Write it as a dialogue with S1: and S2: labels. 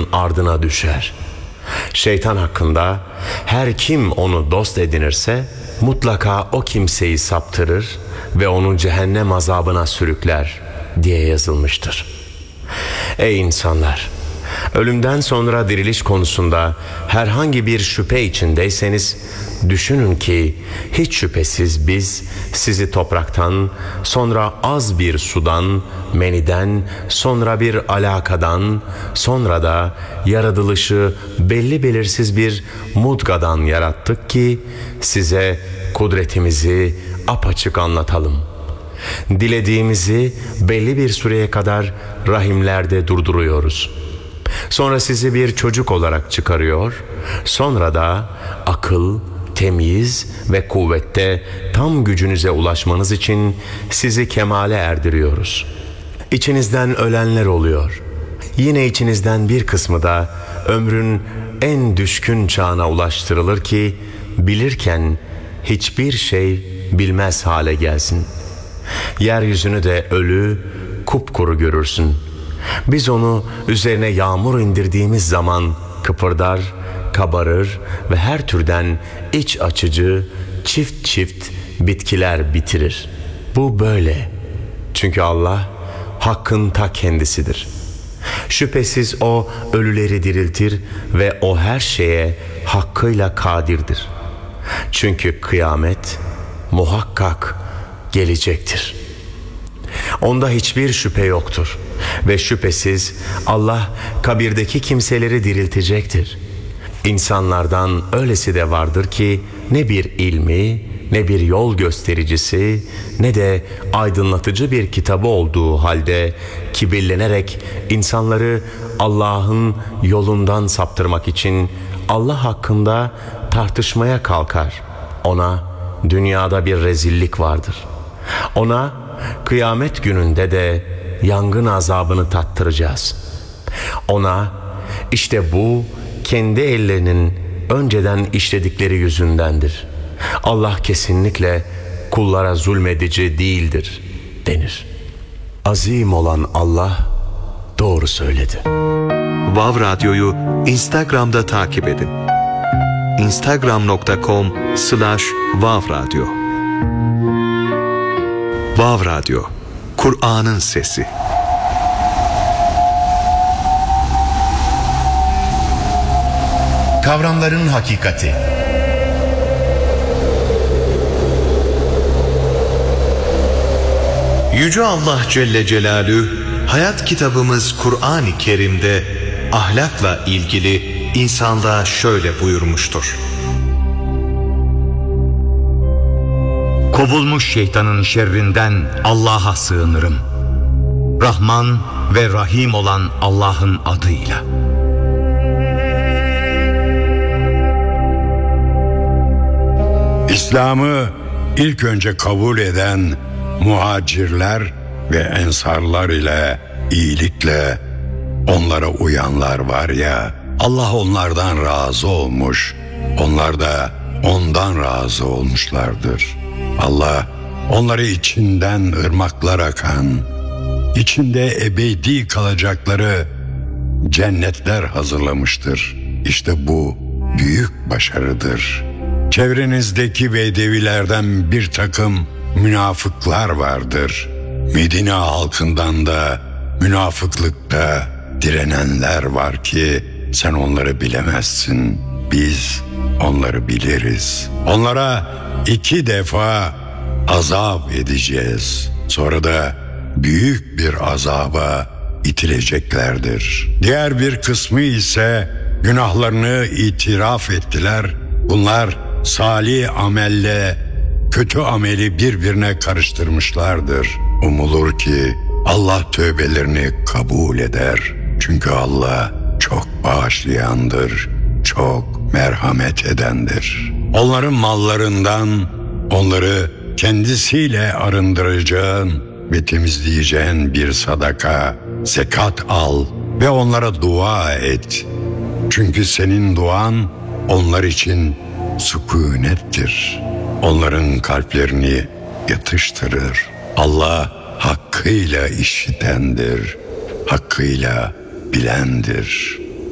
S1: şeytanın ardına düşer. Şeytan hakkında her kim onu dost edinirse mutlaka o kimseyi saptırır ve onu cehennem azabına sürükler diye yazılmıştır. Ey insanlar! Ölümden sonra diriliş konusunda herhangi bir şüphe içindeyseniz düşünün ki hiç şüphesiz biz sizi topraktan, sonra az bir sudan, meniden, sonra bir alakadan, sonra da yaratılışı belli belirsiz bir mudgadan yarattık ki size kudretimizi apaçık anlatalım. Dilediğimizi belli bir süreye kadar rahimlerde durduruyoruz. Sonra sizi bir çocuk olarak çıkarıyor, sonra da akıl, temyiz ve kuvvette tam gücünüze ulaşmanız için sizi kemale erdiriyoruz. İçinizden ölenler oluyor. Yine içinizden bir kısmı da ömrün en düşkün çağına ulaştırılır ki bilirken hiçbir şey bilmez hale gelsin. Yeryüzünü de ölü, kupkuru görürsün. Biz onu üzerine yağmur indirdiğimiz zaman kıpırdar, kabarır ve her türden iç açıcı çift çift bitkiler bitirir. Bu böyle. Çünkü Allah hakkın ta kendisidir. Şüphesiz o ölüleri diriltir ve o her şeye hakkıyla kadirdir. Çünkü kıyamet muhakkak gelecektir. Onda hiçbir şüphe yoktur ve şüphesiz Allah kabirdeki kimseleri diriltecektir. İnsanlardan öylesi de vardır ki ne bir ilmi, ne bir yol göstericisi, ne de aydınlatıcı bir kitabı olduğu halde kibirlenerek insanları Allah'ın yolundan saptırmak için Allah hakkında tartışmaya kalkar. Ona dünyada bir rezillik vardır. Ona kıyamet gününde de yangın azabını tattıracağız. Ona işte bu kendi ellerinin önceden işledikleri yüzündendir. Allah kesinlikle kullara zulmedici değildir denir. Azim olan Allah doğru söyledi.
S2: Vav Radyo'yu Instagram'da takip edin. instagram.com/Vav Radyo. Vav Radyo, Kur'an'ın sesi.
S3: Kavramların hakikati.
S2: Yüce Allah Celle Celaluhu hayat kitabımız Kur'an-ı Kerim'de ahlakla ilgili insanlığa şöyle buyurmuştur.
S4: Kovulmuş şeytanın şerrinden Allah'a sığınırım. Rahman ve Rahim olan Allah'ın adıyla.
S5: İslam'ı ilk önce kabul eden muhacirler ve ensarlar ile iyilikle onlara uyanlar var ya, Allah onlardan razı olmuş, onlar da ondan razı olmuşlardır. Allah onları içinden ırmaklar akan, içinde ebedi kalacakları cennetler hazırlamıştır. İşte bu büyük başarıdır. Çevrenizdeki bedevilerden bir takım münafıklar vardır. Medine halkından da münafıklıkta direnenler var ki sen onları bilemezsin. Biz onları biliriz. Onlara 2 defa azap edeceğiz. Sonra da büyük bir azaba itileceklerdir. Diğer bir kısmı ise günahlarını itiraf ettiler. Bunlar salih amelle kötü ameli birbirine karıştırmışlardır. Umulur ki Allah tövbelerini kabul eder. Çünkü Allah çok bağışlayandır, çok merhamet edendir. Onların mallarından onları kendisiyle arındıracağın ve temizleyeceğin bir sadaka, zekat al ve onlara dua et. Çünkü senin duan onlar için sükunettir. Onların kalplerini yatıştırır. Allah hakkıyla işitendir, hakkıyla bilendir.